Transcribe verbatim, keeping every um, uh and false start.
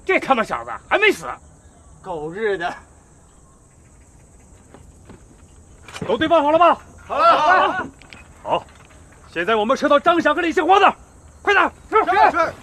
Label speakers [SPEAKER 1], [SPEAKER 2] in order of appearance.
[SPEAKER 1] 这他妈小子还没死，
[SPEAKER 2] 狗日的！
[SPEAKER 1] 都对放好了吗？
[SPEAKER 2] 好了，好了。
[SPEAKER 1] 好，现在我们撤到张翔和李兴华那儿，快点，是是。